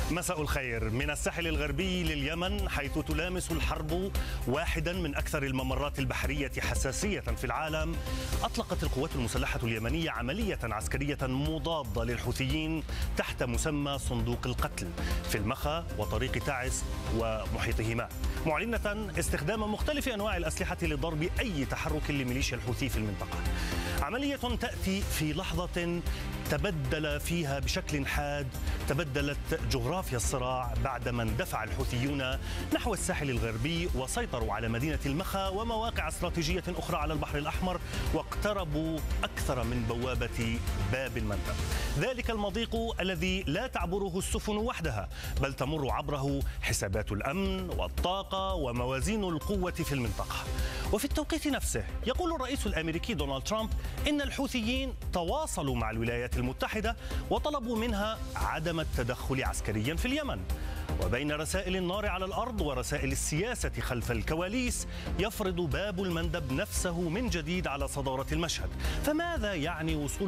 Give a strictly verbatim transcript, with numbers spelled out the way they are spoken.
مساء الخير. من الساحل الغربي لليمن حيث تلامس الحرب واحدا من أكثر الممرات البحرية حساسية في العالم، أطلقت القوات المسلحة اليمنية عملية عسكرية مضادة للحوثيين تحت مسمى صندوق القتل في المخا وطريق تعز ومحيطهما، معلنة استخدام مختلف أنواع الأسلحة لضرب أي تحرك لميليشيا الحوثي في المنطقة. عملية تأتي في لحظة تبدل فيها بشكل حاد تبدلت جغرافيا الصراع بعدما اندفع الحوثيون نحو الساحل الغربي وسيطروا على مدينة المخا ومواقع استراتيجية أخرى على البحر الأحمر، واقتربوا أكثر من بوابة باب المندب، ذلك المضيق الذي لا تعبره السفن وحدها بل تمر عبره حسابات الأمن والطاقة وموازين القوة في المنطقة. وفي التوقيت نفسه يقول الرئيس الأمريكي دونالد ترامب إن الحوثيين تواصلوا مع الولايات المتحدة وطلبوا منها عدم التدخل عسكريا في اليمن. وبين رسائل النار على الأرض ورسائل السياسة خلف الكواليس يفرض باب المندب نفسه من جديد على صدارة المشهد. فماذا يعني وصول